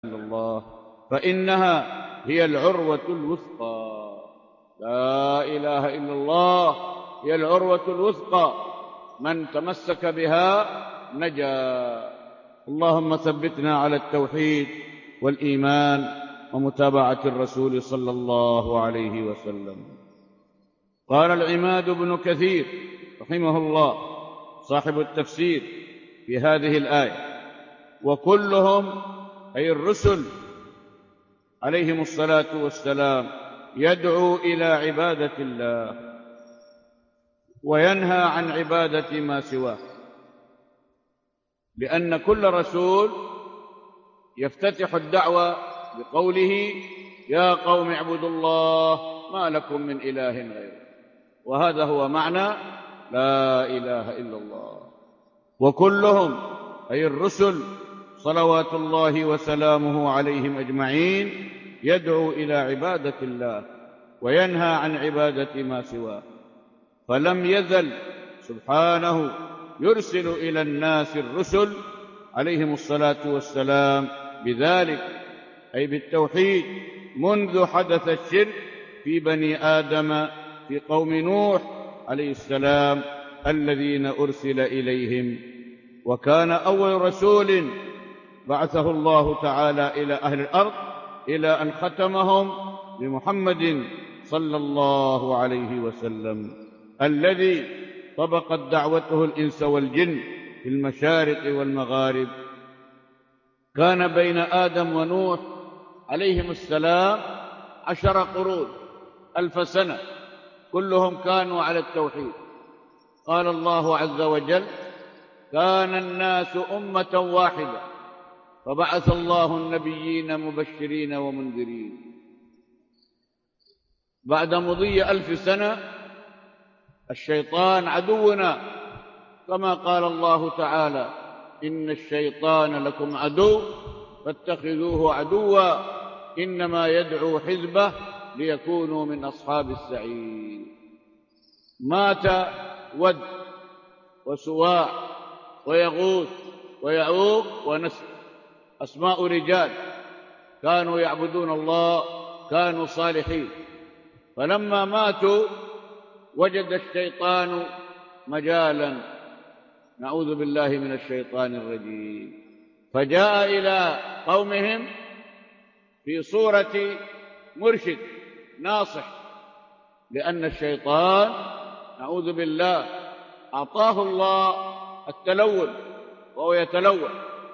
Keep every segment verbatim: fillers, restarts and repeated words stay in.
إلا الله فإنها هي العروة الوثقى. لا إله إلا الله هي العروة الوثقى، من تمسك بها نجا. اللهم ثبتنا على التوحيد والإيمان ومتابعة الرسول صلى الله عليه وسلم. قال العماد بن كثير رحمه الله صاحب التفسير في هذه الآية: وكلهم أي الرسل عليهم الصلاة والسلام يدعو إلى عبادة الله وينهى عن عبادة ما سواه، لأن كل رسول يفتتح الدعوة بقوله: يا قوم اعبدوا الله ما لكم من إله غيره. وهذا هو معنى لا إله إلا الله. وكلهم أي الرسل صلوات الله وسلامه عليهم أجمعين يدعو إلى عبادة الله وينهى عن عبادة ما سواه، فلم يزل سبحانه يرسل إلى الناس الرسل عليهم الصلاة والسلام بذلك، أي بالتوحيد، منذ حدث الشرك في بني آدم في قوم نوح عليه السلام الذين أرسل إليهم. وكان أول رسول بعثه الله تعالى إلى أهل الأرض إلى أن ختمهم بمحمد صلى الله عليه وسلم، الذي طبقت دعوته الإنس والجن في المشارق والمغارب. كان بين آدم ونوح عليهم السلام عشر قرون، ألف سنة، كلهم كانوا على التوحيد. قال الله عز وجل: كان الناس أمة واحدة فبعث الله النبيين مبشرين ومنذرين. بعد مضي ألف سنة الشيطان عدونا، كما قال الله تعالى: إن الشيطان لكم عدو فاتخذوه عدوا إنما يدعو حزبه ليكونوا من أصحاب السعير. مات ود وسواع ويغوث ويعوق ونسر، أسماء رجال كانوا يعبدون الله، كانوا صالحين. فلما ماتوا وجد الشيطان مجالا، نعوذ بالله من الشيطان الرجيم، فجاء إلى قومهم في صورة مرشد ناصح، لأن الشيطان نعوذ بالله أعطاه الله التلون، وهو يتلون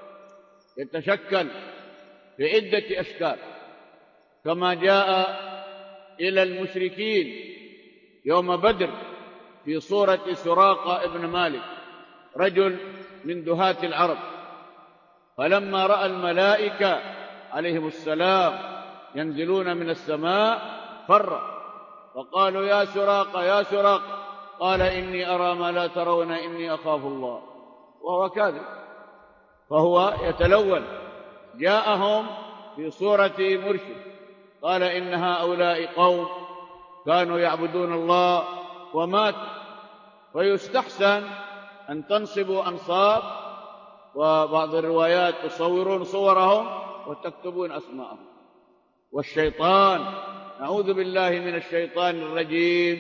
يتشكل في عدة أشكال، كما جاء إلى المشركين يوم بدر في صورة سراقة ابن مالك، رجل من دهاة العرب. فلما رأى الملائكة عليهم السلام ينزلون من السماء فر، فقالوا: يا سراقة يا سراقة، قال: إني أرى ما لا ترون إني أخاف الله، وهو كاذب، فهو يتلون. جاءهم في صورة مرشد، قال: إن هؤلاء قوم كانوا يعبدون الله وماتوا. ويستحسن أن تنصبوا أنصاب، وبعض الروايات تصورون صورهم وتكتبون أسماءهم. والشيطان نعوذ بالله من الشيطان الرجيم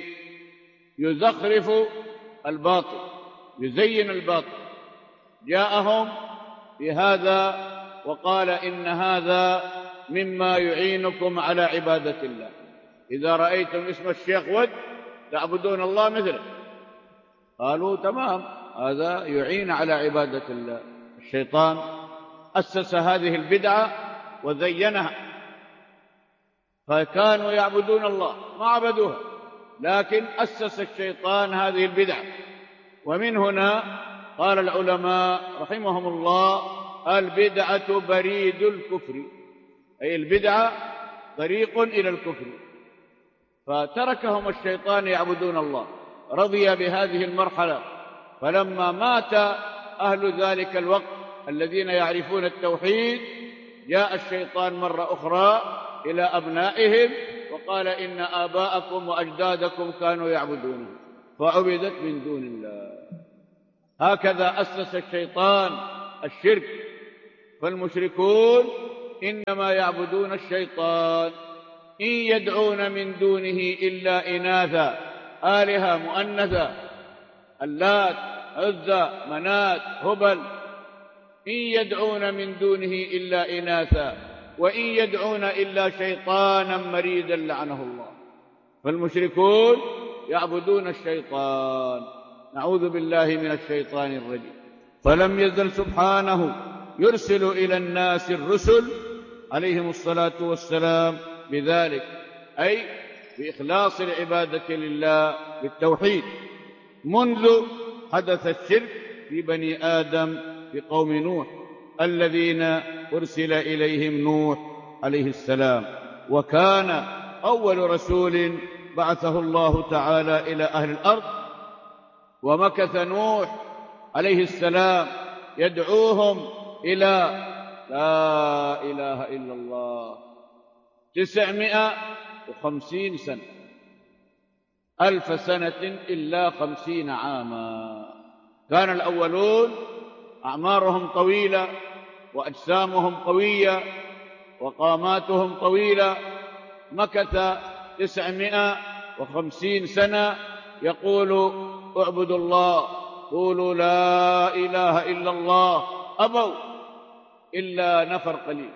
يزخرف الباطل، يزين الباطل. جاءهم بهذا وقال: إن هذا مما يعينكم على عبادة الله، إذا رأيتم اسم الشيخ ود تعبدون الله مثله. قالوا: تمام، هذا يعين على عبادة الله. الشيطان أسس هذه البدعة وزينها، فكانوا يعبدون الله ما عبدوها، لكن أسس الشيطان هذه البدعة. ومن هنا قال العلماء رحمهم الله: البدعة بريد الكفر، أي البدعة طريق إلى الكفر. فتركهم الشيطان يعبدون الله، رضي بهذه المرحلة. فلما مات أهل ذلك الوقت الذين يعرفون التوحيد، جاء الشيطان مرة أخرى إلى أبنائهم وقال: إن آباءكم وأجدادكم كانوا يعبدونه فعبدت من دون الله. هكذا أسس الشيطان الشرك. فالمشركون إنما يعبدون الشيطان إن يدعون من دونه إلا إناثا آلهة مؤنثة اللات عزى منات هبل إن يدعون من دونه إلا إناثا وإن يدعون إلا شيطانا مريدا لعنه الله. فالمشركون يعبدون الشيطان، نعوذ بالله من الشيطان الرجيم. فلم يزل سبحانه يرسل إلى الناس الرسل عليهم الصلاة والسلام بذلك، أي بإخلاص العبادة لله بالتوحيد، منذ حدث الشرك في بني آدم في قوم نوح الذين أرسل إليهم نوح عليه السلام، وكان أول رسول بعثه الله تعالى إلى أهل الأرض. ومكث نوح عليه السلام يدعوهم إلى لا إله إلا الله تسعمائة وخمسين سنة، ألف سنة إلا خمسين عاما. كان الأولون أعمارهم طويلة وأجسامهم قوية وقاماتهم طويلة، مكث تسعمائة وخمسين سنة يقول اعبدوا الله، قولوا لا إله إلا الله، أبوا إلا نفر قليل.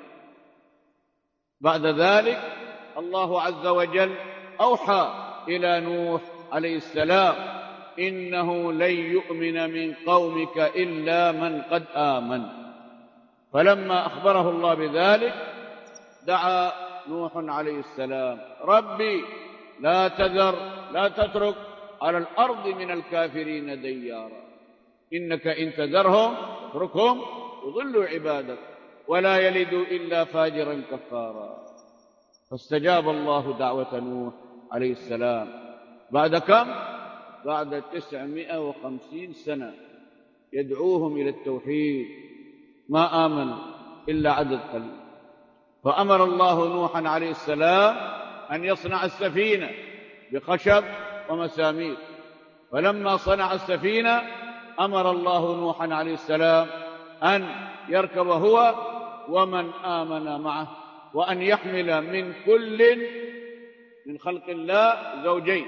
بعد ذلك الله عز وجل أوحى إلى نوح عليه السلام إنه لن يؤمن من قومك إلا من قد آمن. فلما أخبره الله بذلك دعا نوح عليه السلام ربي لا تذر لا تترك على الأرض من الكافرين ديارا، إنك إن تذرهم تتركهم يضلوا عبادك ولا يلدوا إلا فاجرا كفارا. فاستجاب الله دعوة نوح عليه السلام بعد كم؟ بعد تسعمائة وخمسين سنة يدعوهم إلى التوحيد، ما آمنوا إلا عدد قليل. فأمر الله نوحا عليه السلام أن يصنع السفينة بخشب ومسامير. فلما صنع السفينة أمر الله نوحا عليه السلام أن يركب هو ومن آمن معه، وأن يحمل من كل من خلق الله زوجين.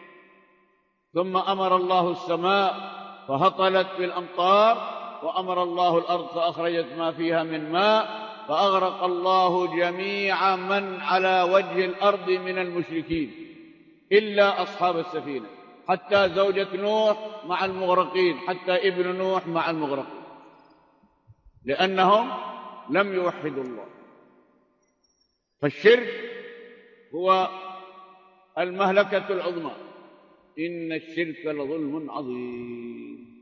ثم أمر الله السماء فهطلت بالأمطار، وأمر الله الأرض فأخرجت ما فيها من ماء، فأغرق الله جميع من على وجه الأرض من المشركين إلا أصحاب السفينة، حتى زوجة نوح مع المغرقين، حتى ابن نوح مع المغرقين، لأنهم لم يوحدوا الله. فالشرك هو المهلكة العظمى، إن الشرك لظلم عظيم،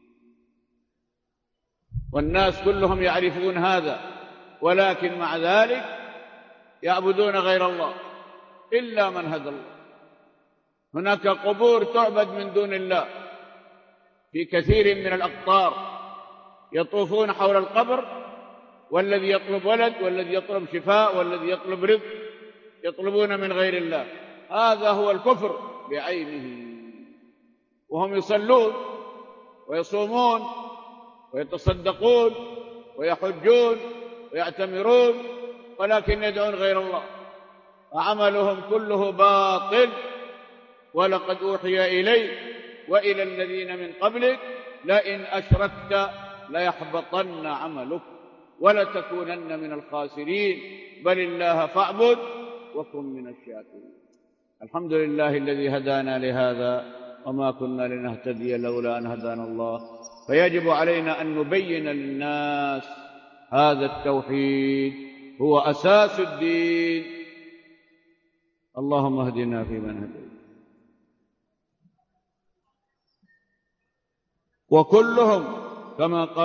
والناس كلهم يعرفون هذا، ولكن مع ذلك يعبدون غير الله إلا من هدى الله. هناك قبور تعبد من دون الله في كثير من الأقطار، يطوفون حول القبر، والذي يطلب ولد والذي يطلب شفاء والذي يطلب رزق يطلبون من غير الله. هذا هو الكفر بعينه. وهم يصلون ويصومون ويتصدقون ويحجون ويعتمرون، ولكن يدعون غير الله، وعملهم كله باطل. ولقد أوحي إليك وإلى الذين من قبلك لئن أشركت ليحبطن عملك ولتكونن من الخاسرين بل الله فاعبد وكن من الشاكرين. الحمد لله الذي هدانا لهذا وما كنا لنهتدي لولا أن هدانا الله. فيجب علينا أن نبين للناس هذا التوحيد هو أساس الدين. اللهم اهدنا فيمن هديت. وكلهم كما قال